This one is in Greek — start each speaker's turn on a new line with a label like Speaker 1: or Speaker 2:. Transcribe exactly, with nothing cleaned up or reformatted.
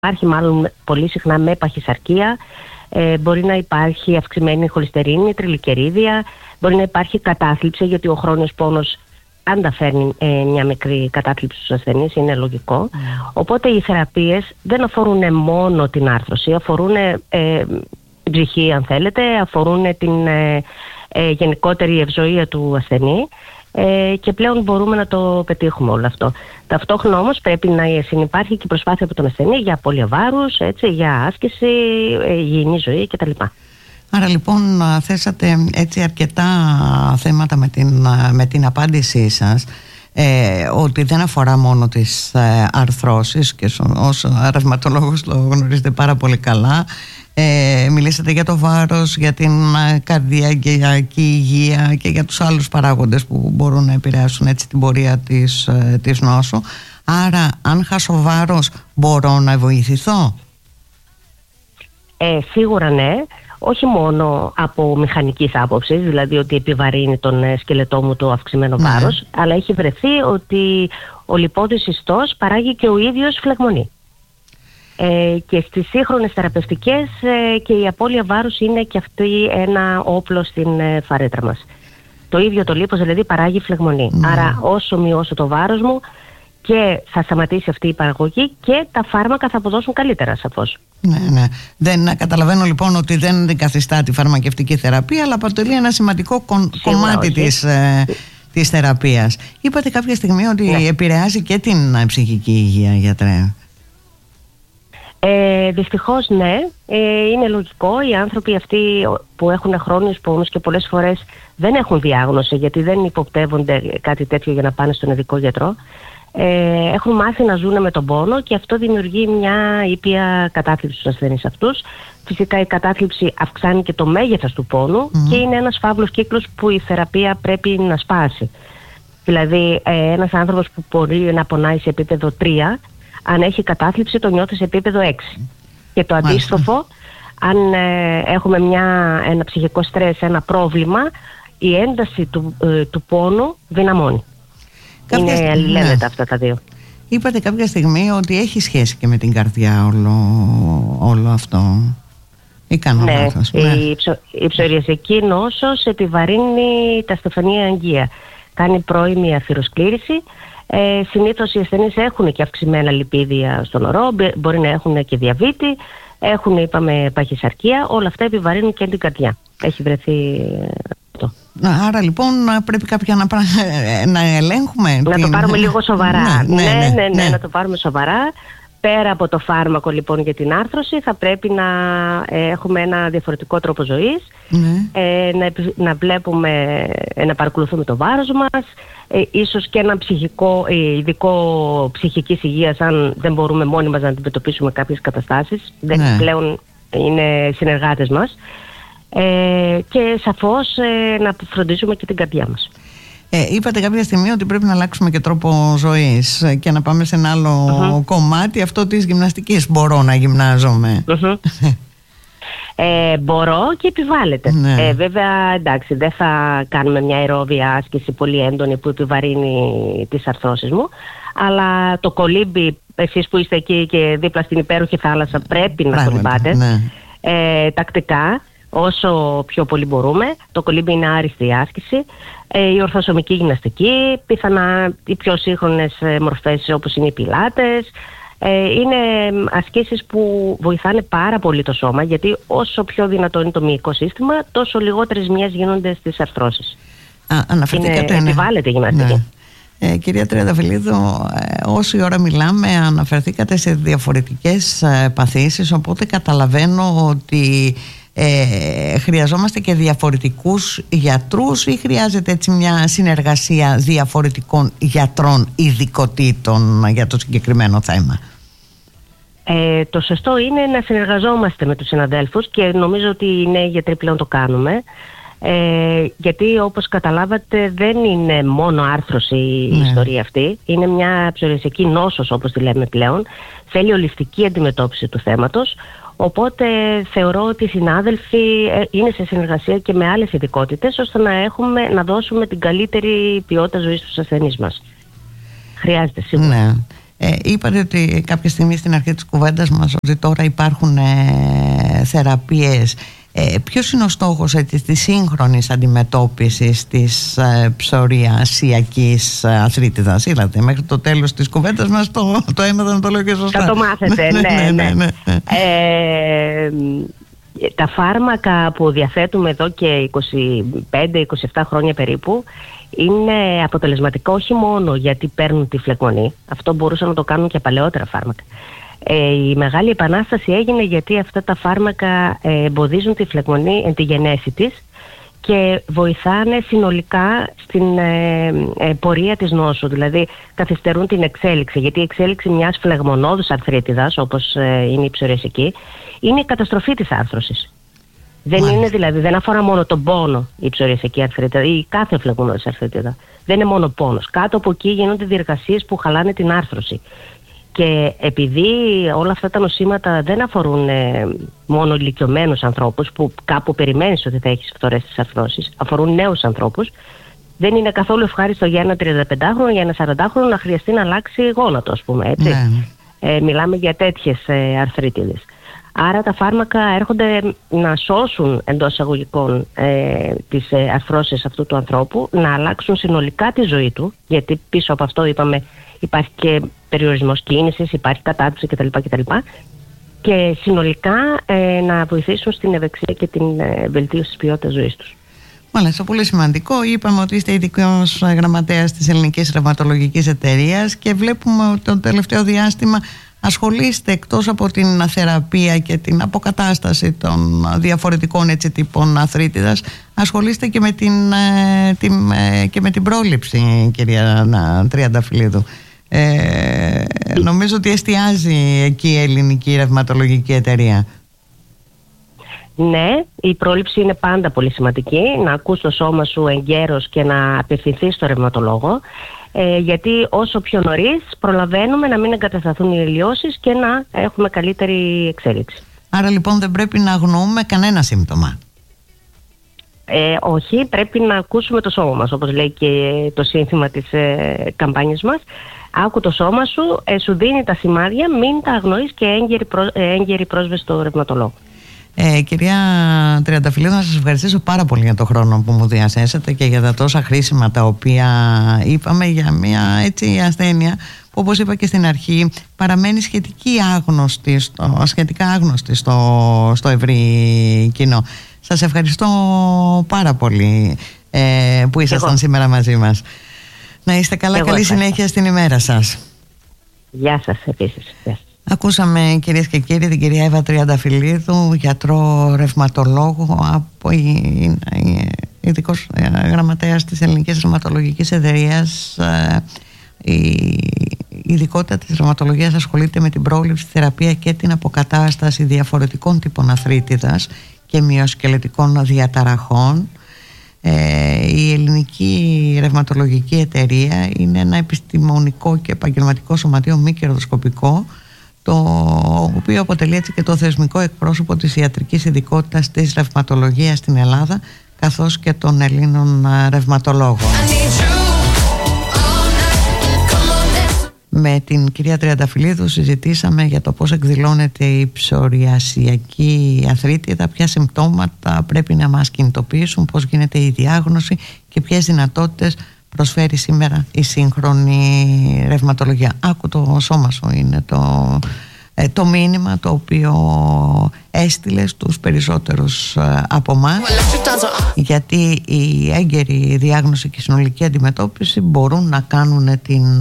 Speaker 1: υπάρχει μάλλον πολύ συχνά με παχυσαρκία, ε, μπορεί να υπάρχει αυξημένη χολυστερίνη, τριλικερίδια, μπορεί να υπάρχει κατάθλιψη, γιατί ο χρόνιος πόνος πάντα φέρνει ε, μια μικρή κατάθλιψη στους ασθενείς, είναι λογικό. Mm. Οπότε οι θεραπείες δεν αφορούν μόνο την άρθρωση, αφορούν ε, την ψυχή αν θέλετε, αφορούν την ε, ε, γενικότερη ευζοία του ασθενή. Ε, και πλέον μπορούμε να το πετύχουμε όλο αυτό. Ταυτόχρονα όμως πρέπει να συνυπάρχει και προσπάθεια από τον ασθενή για απώλεια βάρους, έτσι, για άσκηση, υγιεινή ζωή κτλ.
Speaker 2: Άρα λοιπόν θέσατε έτσι αρκετά θέματα με την, με την απάντησή σας, ε, ότι δεν αφορά μόνο τις ε, αρθρώσεις, και ως ρευματολόγος το γνωρίζετε πάρα πολύ καλά. Ε, μιλήσατε για το βάρος, για την καρδιακή υγεία και για τους άλλους παράγοντες που μπορούν να επηρεάσουν έτσι την πορεία της, της νόσου. Άρα αν χάσω βάρος μπορώ να βοηθηθώ?
Speaker 1: Ε, σίγουρα ναι. Όχι μόνο από μηχανικής άποψης, δηλαδή ότι επιβαρύνει τον σκελετό μου το αυξημένο ναι. βάρος, αλλά έχει βρεθεί ότι ο λιπόδης ιστός παράγει και ο ίδιος φλεγμονή. Ε, και στις σύγχρονες θεραπευτικές ε, και η απώλεια βάρους είναι και αυτή ένα όπλο στην ε, φαρέτρα μας. Το ίδιο το λίπος δηλαδή παράγει φλεγμονή. Mm. Άρα όσο μειώσω το βάρος μου και θα σταματήσει αυτή η παραγωγή και τα φάρμακα θα αποδώσουν καλύτερα σαφώς.
Speaker 2: Ναι, ναι. Δεν καταλαβαίνω λοιπόν ότι δεν αντικαθιστά τη φαρμακευτική θεραπεία, αλλά αποτελεί ένα σημαντικό κον, κομμάτι όχι. της, ε, της θεραπείας. Είπατε κάποια στιγμή ότι ναι. επηρεάζει και την ε, ψυχική υγεία, γιατρέ.
Speaker 1: Ε, δυστυχώς ναι, ε, είναι λογικό. Οι άνθρωποι αυτοί που έχουν χρόνιους πόνους και πολλές φορές δεν έχουν διάγνωση, γιατί δεν υποπτεύονται κάτι τέτοιο για να πάνε στον ειδικό γιατρό, ε, έχουν μάθει να ζουν με τον πόνο και αυτό δημιουργεί μια ήπια κατάθλιψη στους ασθενείς αυτούς. Φυσικά η κατάθλιψη αυξάνει και το μέγεθος του πόνου mm. και είναι ένας φαύλος κύκλος που η θεραπεία πρέπει να σπάσει. Δηλαδή ε, ένας άνθρωπος που μπορεί να πονάει σε επίπεδο τρία, αν έχει κατάθλιψη το νιώθει σε επίπεδο έξι. Και το αντίστροφο, αν ε, έχουμε μια, ένα ψυχικό στρες, ένα πρόβλημα, η ένταση του, ε, του πόνου δυναμώνει. Κάποια Είναι αλληλένδετα ναι. αυτά τα δύο.
Speaker 2: Είπατε κάποια στιγμή ότι έχει σχέση και με την καρδιά όλο, όλο αυτό. Ή κάνω
Speaker 1: ναι,
Speaker 2: λάθος?
Speaker 1: Ναι, η, ψω, η ψωριασική νόσος επιβαρύνει τα στεφανία αγγεία. Κάνει πρώιμη αθυροσκλήρηση. Ε, συνήθως οι ασθενείς έχουν και αυξημένα λιπίδια στον ορό, μπορεί να έχουν και διαβήτη, έχουν, είπαμε, παχυσαρκία, όλα αυτά επιβαρύνουν και την καρδιά. Έχει βρεθεί αυτό.
Speaker 2: Άρα λοιπόν πρέπει κάποια να, να ελέγχουμε.
Speaker 1: Να
Speaker 2: την...
Speaker 1: το πάρουμε λίγο σοβαρά.
Speaker 2: Ναι, ναι, ναι,
Speaker 1: ναι, ναι, ναι,
Speaker 2: ναι,
Speaker 1: να το πάρουμε σοβαρά. Πέρα από το φάρμακο λοιπόν για την άρθρωση, θα πρέπει να ε, έχουμε ένα διαφορετικό τρόπο ζωής, ναι. ε, να, να βλέπουμε, ε, να παρακολουθούμε το βάρος μας, ε, ίσως και ένα ψυχικό, ε, ειδικό ψυχικής υγείας, αν δεν μπορούμε μόνοι μας να αντιμετωπίσουμε κάποιες καταστάσεις, ναι. δεν πλέον είναι συνεργάτες μας, ε, και σαφώς ε, να φροντίσουμε και την καρδιά μας.
Speaker 2: Ε, είπατε κάποια στιγμή ότι πρέπει να αλλάξουμε και τρόπο ζωής και να πάμε σε ένα άλλο uh-huh. κομμάτι, αυτό της γυμναστικής. Μπορώ να γυμνάζομαι?
Speaker 1: Uh-huh. ε, μπορώ και επιβάλλεται. Ναι. Ε, βέβαια, εντάξει, δεν θα κάνουμε μια αερόβια άσκηση πολύ έντονη που επιβαρύνει τις αρθρώσεις μου, αλλά το κολύμπι, εσείς που είστε εκεί και δίπλα στην υπέροχη θάλασσα, πρέπει να κολυμπάτε ναι. ε, τακτικά, όσο πιο πολύ μπορούμε. Το κολύμπι είναι άριστη άσκηση. Ε, η ορθοσωμική γυμναστική, πιθανά οι πιο σύγχρονες ε, μορφές όπως είναι οι πιλάτες, ε, είναι ασκήσεις που βοηθάνε πάρα πολύ το σώμα, γιατί όσο πιο δυνατό είναι το μυϊκό σύστημα, τόσο λιγότερες ζημιές γίνονται στις αρθρώσεις.
Speaker 2: Α, αναφερθήκατε,
Speaker 1: είναι, επιβάλλεται η γυμναστική.
Speaker 2: Ναι. Ε, κυρία Τριανταφυλλίδου, ε, όση ώρα μιλάμε αναφερθήκατε σε διαφορετικές ε, παθήσεις, οπότε καταλαβαίνω ότι Ε, χρειαζόμαστε και διαφορετικούς γιατρούς ή χρειάζεται έτσι μια συνεργασία διαφορετικών γιατρών ειδικοτήτων για το συγκεκριμένο θέμα?
Speaker 1: Ε, το σωστό είναι να συνεργαζόμαστε με τους συναδέλφους και νομίζω ότι οι νέοι γιατροί πλέον το κάνουμε, ε, γιατί όπως καταλάβατε δεν είναι μόνο άρθρωση η ναι. ιστορία αυτή, είναι μια ψωριασική νόσος όπως τη λέμε πλέον, θέλει ολιστική αντιμετώπιση του θέματος. Οπότε θεωρώ ότι οι συνάδελφοι είναι σε συνεργασία και με άλλες ειδικότητες, ώστε να, έχουμε, να δώσουμε την καλύτερη ποιότητα ζωής στους ασθενείς μας. Χρειάζεται σίγουρα.
Speaker 2: Ναι. Ε, είπατε ότι κάποια στιγμή στην αρχή της κουβέντας μας ότι τώρα υπάρχουν ε, θεραπείες. Ε, ποιος είναι ο στόχος έτσι, της σύγχρονης αντιμετώπισης της ε, ψωριασιακής αθρίτιδας? Είδατε, μέχρι το τέλος της κουβέντας μας το, το έμαθα να το λέω και σωστά.
Speaker 1: Θα το μάθετε, ναι, ναι, ναι, ναι. Ε, τα φάρμακα που διαθέτουμε εδώ και είκοσι πέντε είκοσι επτά χρόνια περίπου είναι αποτελεσματικό όχι μόνο γιατί παίρνουν τη φλεγμονή, αυτό μπορούσαν να το κάνουν και παλαιότερα φάρμακα. Ε, η μεγάλη επανάσταση έγινε γιατί αυτά τα φάρμακα ε, εμποδίζουν τη φλεγμονή εν τη γενέση της και βοηθάνε συνολικά στην ε, ε, πορεία της νόσου, δηλαδή καθυστερούν την εξέλιξη, γιατί η εξέλιξη μιας φλεγμονώδους αρθρίτιδας, όπως ε, είναι η ψωριασική, είναι η καταστροφή της άρθρωσης. Δεν είναι δηλαδή, δεν αφορά μόνο τον πόνο η ψωριασική αρθρίτιδα ή κάθε φλεγμονώδης αρθρίτιδα. Δεν είναι μόνο πόνος. Κάτω από εκεί γίνονται διεργασίες που χαλάνε την άρθρωση. Και επειδή όλα αυτά τα νοσήματα δεν αφορούν ε, μόνο ηλικιωμένους ανθρώπους που κάπου περιμένεις ότι θα έχεις φθορές της αρθρώσης, αφορούν νέους ανθρώπους, δεν είναι καθόλου ευχάριστο για ένα τριανταπεντάχρονο, για ένα σαραντάχρονο να χρειαστεί να αλλάξει γόνατο, ας πούμε, έτσι. Ναι. Ε, μιλάμε για τέτοιες ε, αρθρίτιδες. Άρα τα φάρμακα έρχονται να σώσουν εντός εισαγωγικών ε, τις ε, αρθρώσεις αυτού του ανθρώπου, να αλλάξουν συνολικά τη ζωή του, γιατί πίσω από αυτό είπαμε υπάρχει και περιορισμός κίνησης, υπάρχει κατάρτιση κτλ. κτλ. Και συνολικά ε, να βοηθήσουν στην ευεξία και την ε, βελτίωση της ποιότητας ζωής τους.
Speaker 2: Μάλιστα, πολύ σημαντικό. Είπαμε ότι είστε ειδικός γραμματέας της Ελληνικής Ρευματολογικής Εταιρείας και βλέπουμε ότι το τελευταίο διάστημα ασχολείστε εκτός από την θεραπεία και την αποκατάσταση των διαφορετικών έτσι, τύπων αθρίτιδας, ασχολείστε και με την, ε, την, ε, και με την πρόληψη, κυρία Τριανταφυλλίδου. Ε, νομίζω ότι εστιάζει εκεί η Ελληνική Ρευματολογική Εταιρεία.
Speaker 1: Ναι, η πρόληψη είναι πάντα πολύ σημαντική. Να ακούς το σώμα σου εγκαίρως και να απευθυνθείς στο ρευματολόγο. Ε, γιατί όσο πιο νωρίς προλαβαίνουμε να μην εγκατασταθούν οι ελιώσεις και να έχουμε καλύτερη εξέλιξη.
Speaker 2: Άρα λοιπόν δεν πρέπει να αγνοούμε κανένα σύμπτωμα.
Speaker 1: Ε, όχι, πρέπει να ακούσουμε το σώμα μας, όπως λέει και το σύνθημα της ε, καμπάνιας μας. Άκου το σώμα σου, ε, σου δίνει τα σημάδια, μην τα αγνοείς και έγκαιρη, πρό, ε, έγκαιρη πρόσβαση στο ρευματολόγο.
Speaker 2: Ε, κυρία Τριανταφυλλίδου, να σας ευχαριστήσω πάρα πολύ για τον χρόνο που μου διαθέσατε και για τα τόσα χρήσιμα τα οποία είπαμε για μια έτσι ασθένεια που, όπως είπα και στην αρχή, παραμένει σχετική άγνωστη στο, σχετικά άγνωστη στο, στο ευρύ κοινό. Σας ευχαριστώ πάρα πολύ ε, που ήσασταν Εγώ. σήμερα μαζί μας. Να είστε καλά, Εγώ καλή ευχαριστώ. συνέχεια στην ημέρα σας. Γεια σας επίσης. Γεια σας. Ακούσαμε, κυρίες και κύριοι, την κυρία Εύα Τριανταφυλλίδου, γιατρό ρευματολόγο, από ειδικός γραμματέας της Ελληνικής Ρευματολογικής Εταιρείας. Η ειδικότητα της ρευματολογίας ασχολείται με την πρόληψη, θεραπεία και την αποκατάσταση διαφορετικών τύπων αθρίτιδας και μυοσκελετικών διαταραχών. Η Ελληνική Ρευματολογική Εταιρεία είναι ένα επιστημονικό και επαγγελματικό σωματείο μη κερδοσκοπικό, το οποίο αποτελεί έτσι και το θεσμικό εκπρόσωπο της ιατρικής ειδικότητας της ρευματολογίας στην Ελλάδα, καθώς και των Ελλήνων ρευματολόγων. Με την κυρία Τριανταφυλλίδου συζητήσαμε για το πώς εκδηλώνεται η ψωριασιακή αθρίτιδα, ποια συμπτώματα πρέπει να μας κινητοποιήσουν, πώς γίνεται η διάγνωση και ποιες δυνατότητες προσφέρει σήμερα η σύγχρονη ρευματολογία. Άκου το σώμα σου είναι το, ε, το μήνυμα το οποίο έστειλε στους περισσότερους ε, από εμάς, γιατί η έγκαιρη διάγνωση και η συνολική αντιμετώπιση μπορούν να κάνουν την